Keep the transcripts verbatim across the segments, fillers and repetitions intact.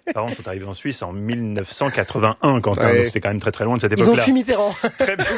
parents sont arrivés en Suisse en mille neuf cent quatre-vingt-un, Quentin, ouais. Donc c'était quand même très très loin de cette Ils époque-là. ont fui Mitterrand. Très bien.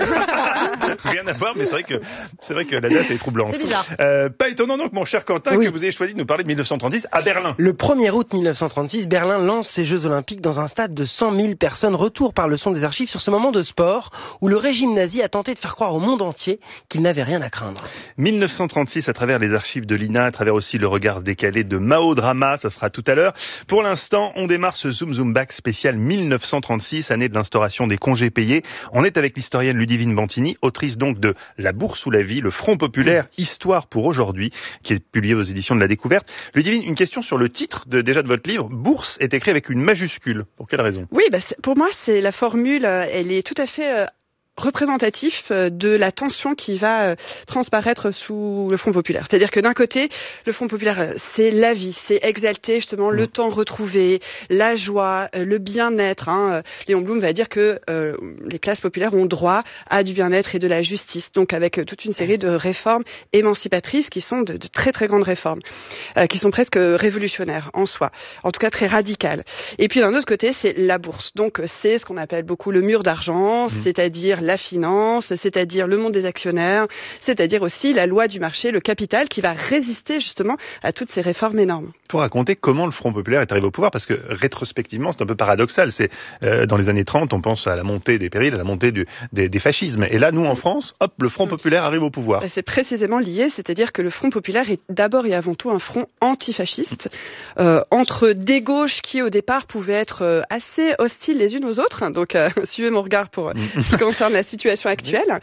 Rien à voir, mais c'est vrai que c'est vrai que la date est troublante. C'est bizarre. Euh, pas étonnant donc, mon cher Quentin, oui. que vous ayez choisi de nous parler de mille neuf cent trente-six à Berlin. Le premier août mille neuf cent trente-six, Berlin lance ses Jeux Olympiques dans un stade de cent mille personnes. Retour par le son des archives sur ce moment de sport où le régime nazi a tenté de faire croire au monde entier qu'il n'avait rien à craindre. mille neuf cent trente-six, à travers les archives de l'I N A, à travers aussi le regard décalé de Mao Drama, ça sera tout à l'heure. Pour l'instant, on démarre ce Zoom Zoom Back spécial mille neuf cent trente-six, année de l'instauration des congés payés. On est avec l'historienne Ludivine Bantini, autrice donc de La Bourse ou la vie, le Front populaire, histoire pour aujourd'hui, qui est publié aux éditions de La Découverte. Ludivine, une question sur le titre de, déjà de votre livre. Bourse est écrit avec une majuscule. Pour quelle raison ? Oui, bah pour moi, c'est la formule, elle est tout à fait euh, représentatif de la tension qui va transparaître sous le Front populaire. C'est-à-dire que d'un côté, le Front populaire, c'est la vie, c'est exalter justement le temps retrouvé, la joie, le bien-être. Hein. Léon Blum va dire que euh, les classes populaires ont droit à du bien-être et de la justice. Donc avec toute une série de réformes émancipatrices qui sont de, de très très grandes réformes, euh, qui sont presque révolutionnaires en soi, en tout cas très radicales. Et puis d'un autre côté, c'est la bourse. Donc c'est ce qu'on appelle beaucoup le mur d'argent, mmh. c'est-à-dire la finance, c'est-à-dire le monde des actionnaires, c'est-à-dire aussi la loi du marché, le capital, qui va résister justement à toutes ces réformes énormes. Pour raconter comment le Front populaire est arrivé au pouvoir, parce que rétrospectivement, c'est un peu paradoxal. C'est euh, dans les années trente, on pense à la montée des périls, à la montée du, des, des fascismes. Et là, nous, en France, hop, le Front populaire arrive au pouvoir. C'est précisément lié, c'est-à-dire que le Front populaire est d'abord et avant tout un front antifasciste, euh, entre des gauches qui, au départ, pouvaient être euh, assez hostiles les unes aux autres. Donc, euh, suivez mon regard pour ce qui concerne la situation actuelle.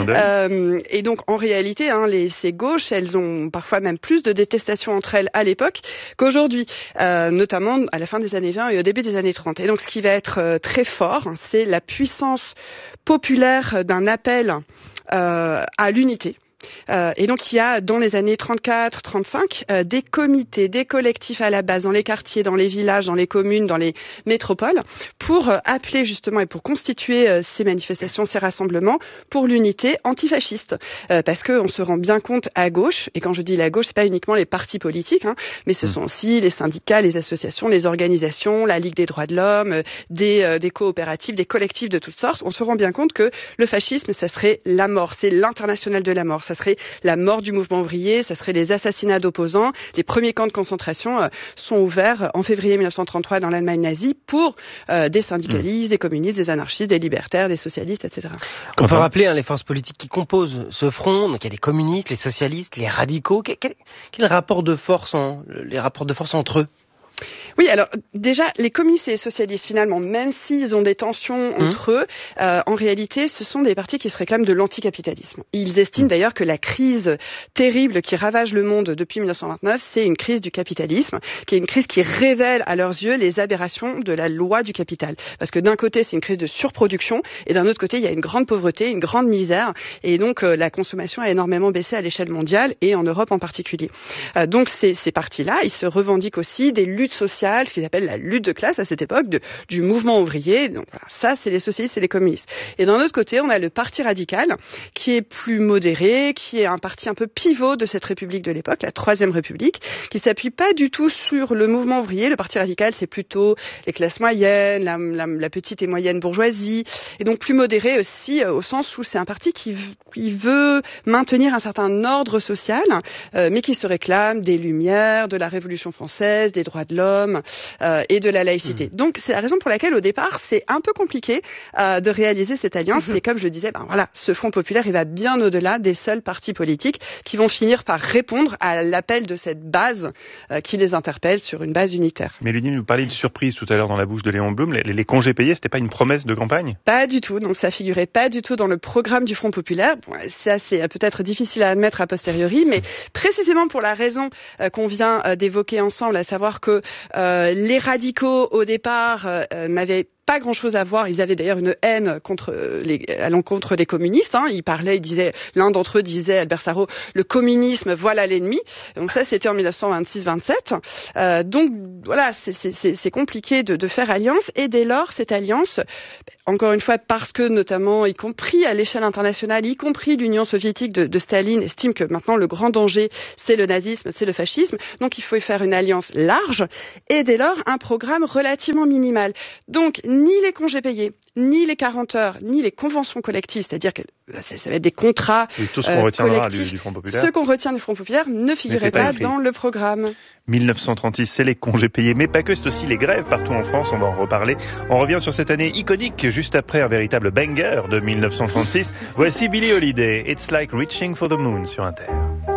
Euh, et donc, en réalité, hein, les, ces gauches, elles ont parfois même plus de détestation entre elles à l'époque qu'aujourd'hui, euh, notamment à la fin des années vingt et au début des années trente. Et donc, ce qui va être euh, très fort, c'est la puissance populaire d'un appel euh, à l'unité. Euh, et donc il y a dans les années trente-quatre trente-cinq euh, des comités, des collectifs à la base dans les quartiers, dans les villages, dans les communes, dans les métropoles pour euh, appeler justement et pour constituer euh, ces manifestations, ces rassemblements pour l'unité antifasciste. Euh, parce que on se rend bien compte à gauche, et quand je dis la gauche, c'est pas uniquement les partis politiques, hein, mais ce sont aussi les syndicats, les associations, les organisations, la Ligue des droits de l'homme, euh, des, euh, des coopératives, des collectifs de toutes sortes. On se rend bien compte que le fascisme, ça serait la mort, c'est l'international de la mort. Ça serait la mort du mouvement ouvrier, ça serait les assassinats d'opposants. Les premiers camps de concentration euh, sont ouverts en février mille neuf cent trente-trois dans l'Allemagne nazie pour euh, des syndicalistes, mmh. des communistes, des anarchistes, des libertaires, des socialistes, et cetera. On peut rappeler hein, les forces politiques qui composent ce front. Donc il y a les communistes, les socialistes, les radicaux. Quel, quel, quel rapport de force, en, les rapports de force entre eux ? Oui, alors déjà, les communistes et les socialistes, finalement, même s'ils ont des tensions mmh. entre eux, euh, en réalité, ce sont des partis qui se réclament de l'anticapitalisme. Ils estiment mmh. d'ailleurs que la crise terrible qui ravage le monde depuis mille neuf cent vingt-neuf, c'est une crise du capitalisme, qui est une crise qui révèle à leurs yeux les aberrations de la loi du capital. Parce que d'un côté, c'est une crise de surproduction, et d'un autre côté, il y a une grande pauvreté, une grande misère, et donc euh, la consommation a énormément baissé à l'échelle mondiale, et en Europe en particulier. Euh, donc ces, ces partis-là, ils se revendiquent aussi des luttes sociales, ce qu'ils appellent la lutte de classe à cette époque, de, du mouvement ouvrier. Donc voilà, ça, c'est les socialistes et les communistes. Et d'un autre côté, on a le Parti radical, qui est plus modéré, qui est un parti un peu pivot de cette République de l'époque, la Troisième République, qui s'appuie pas du tout sur le mouvement ouvrier. Le Parti radical, c'est plutôt les classes moyennes, la, la, la petite et moyenne bourgeoisie, et donc plus modéré aussi, euh, au sens où c'est un parti qui, qui veut maintenir un certain ordre social, euh, mais qui se réclame des Lumières, de la Révolution française, des droits de l'homme, Euh, et de la laïcité. Mmh. Donc c'est la raison pour laquelle au départ c'est un peu compliqué euh, de réaliser cette alliance, mmh. mais comme je le disais, ben voilà, ce Front populaire il va bien au-delà des seuls partis politiques qui vont finir par répondre à l'appel de cette base euh, qui les interpelle sur une base unitaire. Mais Ludivine, vous parliez de surprise tout à l'heure dans la bouche de Léon Blum, les, les congés payés, c'était pas une promesse de campagne ? Pas du tout, donc ça figurait pas du tout dans le programme du Front populaire. Bon, c'est assez peut-être difficile à admettre a posteriori, mais précisément pour la raison euh, qu'on vient euh, d'évoquer ensemble, à savoir que euh, les radicaux au départ euh, n'avaient pas grand-chose à voir. Ils avaient d'ailleurs une haine contre les, à l'encontre des communistes. Hein. Ils parlaient, ils disaient, l'un d'entre eux disait, Albert Sarraut, le communisme, voilà l'ennemi. Donc ça, c'était en dix-neuf cent vingt-six vingt-sept. Euh, donc voilà, c'est, c'est, c'est compliqué de, de faire alliance. Et dès lors, cette alliance, encore une fois, parce que notamment, y compris à l'échelle internationale, y compris l'Union soviétique de, de Staline, estime que maintenant le grand danger, c'est le nazisme, c'est le fascisme. Donc il faut y faire une alliance large. Et dès lors, un programme relativement minimal. Donc, ni les congés payés, ni les quarante heures, ni les conventions collectives, c'est-à-dire que ça, ça va être des contrats oui, tout ce qu'on euh, retiendra collectifs, du, du Front populaire. Ce qu'on retient du Front populaire ne figurait pas, pas dans le programme. dix-neuf cent trente-six, c'est les congés payés, mais pas que, c'est aussi les grèves partout en France, on va en reparler. On revient sur cette année iconique, juste après un véritable banger de dix-neuf cent trente-six. Voici Billie Holiday, It's Like Reaching for the Moon sur Inter.